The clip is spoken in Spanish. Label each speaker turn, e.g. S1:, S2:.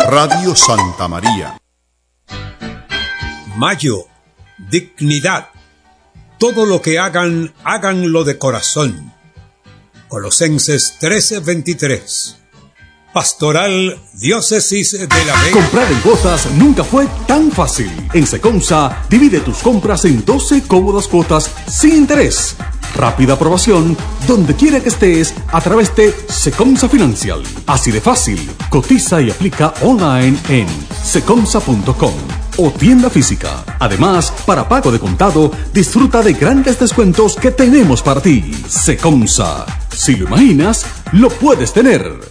S1: Radio Santa María.
S2: Mayo, dignidad. Todo lo que hagan, háganlo de corazón. Colosenses 13:23. Pastoral Diócesis de La Vega.
S3: Comprar en cuotas nunca fue tan fácil. En Secomsa, divide tus compras en 12 cómodas cuotas sin interés. Rápida aprobación donde quiera que estés a través de Secomsa Financial. Así de fácil. Cotiza y aplica online en secomsa.com o tienda física. Además, para pago de contado, disfruta de grandes descuentos que tenemos para ti. Secomsa. Si lo imaginas, lo puedes tener.